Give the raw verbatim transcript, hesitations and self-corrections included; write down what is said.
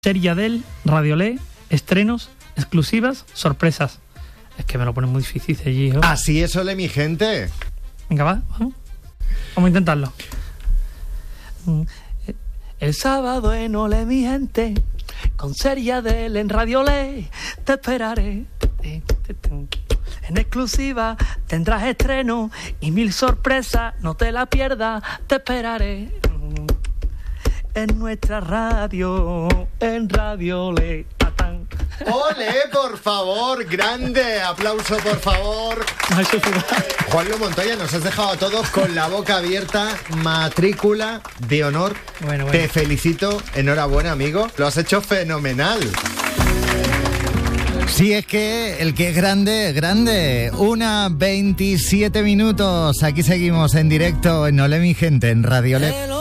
Serie del, Radiolé, estrenos, exclusivas, sorpresas. Es que me lo pone muy difícil allí, ¿eh? Así es, ole mi gente. Venga, va, vamos. Vamos a intentarlo. El sábado en Ole mi gente, con Serie del en Radiolé, te esperaré. En exclusiva tendrás estreno y mil sorpresas, no te la pierdas, te esperaré. En nuestra radio, en Radiolé. ¡Ole, por favor! ¡Grande! ¡Aplauso, por favor! Juanlo Montoya, nos has dejado a todos con la boca abierta. Matrícula de honor. Bueno, bueno. Te felicito. Enhorabuena, amigo. Lo has hecho fenomenal. Sí, es que el que es grande, es grande. Una veintisiete minutos. Aquí seguimos en directo en Ole mi gente, en Radiolé.